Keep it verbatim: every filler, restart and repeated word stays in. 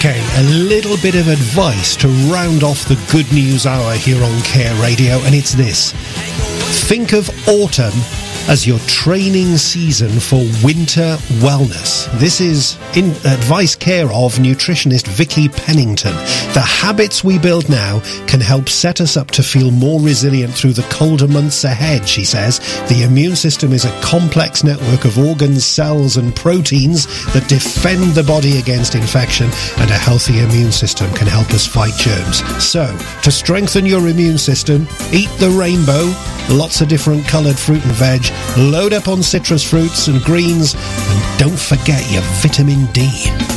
Okay, a little bit of advice to round off the Good News Hour here on Care Radio, and it's this. Think of autumn as your training season for winter wellness. This is in advice care of nutritionist Vicky Pennington. The habits we build now can help set us up to feel more resilient through the colder months ahead, she says. The immune system is a complex network of organs, cells and proteins that defend the body against infection, and a healthy immune system can help us fight germs. So, to strengthen your immune system, eat the rainbow, lots of different coloured fruit and veg, load up on citrus fruits and greens, and don't forget your vitamin D.